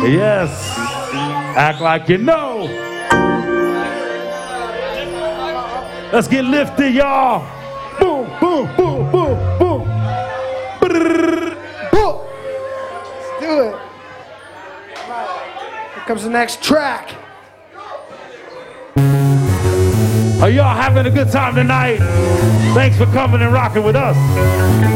Yes. Act like you know. Let's get lifted, y'all. Boom, boom, boom, boom, boom. Boom. Let's do it. Here comes the next track. Are y'all having a good time tonight? Thanks for coming and rocking with us.